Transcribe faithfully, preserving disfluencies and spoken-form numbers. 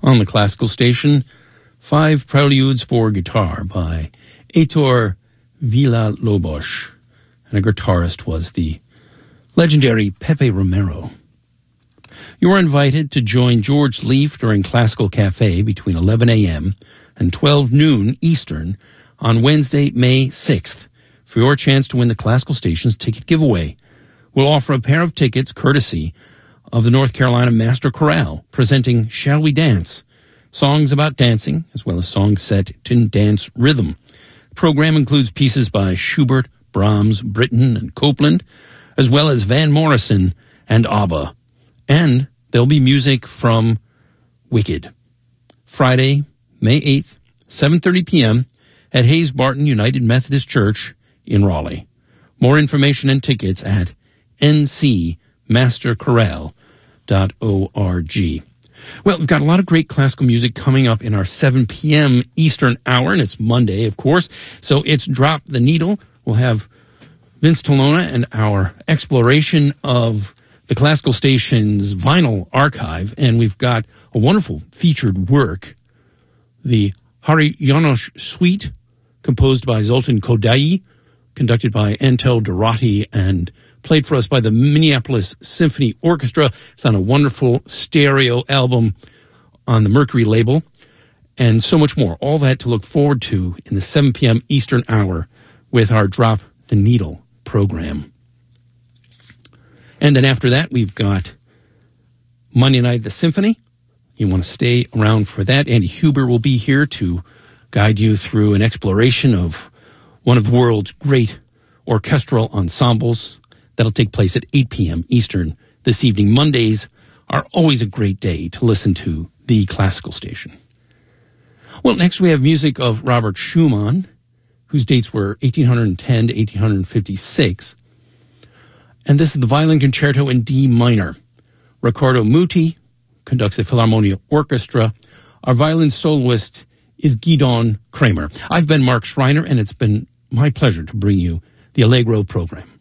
On the classical station, five preludes for guitar by Heitor Villa-Lobos, and a guitarist was the legendary Pepe Romero. You are invited to join George Leaf during Classical Cafe between eleven a.m. and twelve noon Eastern on Wednesday, May sixth, for your chance to win the Classical Station's ticket giveaway. We'll offer a pair of tickets courtesy of the North Carolina Master Chorale, presenting Shall We Dance? Songs about dancing, as well as songs set to dance rhythm. The program includes pieces by Schubert, Brahms, Britten, and Copland, as well as Van Morrison and ABBA. And there'll be music from Wicked. Friday, May eighth, seven thirty p.m. at Hayes Barton United Methodist Church in Raleigh. More information and tickets at n c master chorale dot org. Well, we've got a lot of great classical music coming up in our seven p.m. Eastern hour, and it's Monday, of course, so it's Drop the Needle. We'll have Vince Tolona and our exploration of the Classical Station's vinyl archive, and we've got a wonderful featured work, the Hari Janos Suite, composed by Zoltan Kodayi, conducted by Antel Dorati, and played for us by the Minneapolis Symphony Orchestra. It's on a wonderful stereo album on the Mercury label, and so much more. All that to look forward to in the seven p.m. Eastern hour with our Drop the Needle program. And then after that, we've got Monday Night at the Symphony. You want to stay around for that. Andy Huber will be here to guide you through an exploration of one of the world's great orchestral ensembles. That'll take place at eight p.m. Eastern this evening. Mondays are always a great day to listen to the Classical Station. Well, next we have music of Robert Schumann, whose dates were eighteen ten to eighteen fifty-six. And this is the Violin Concerto in D minor. Riccardo Muti conducts the Philharmonia Orchestra. Our violin soloist is Gidon Kramer. I've been Mark Schreiner, and it's been my pleasure to bring you the Allegro program.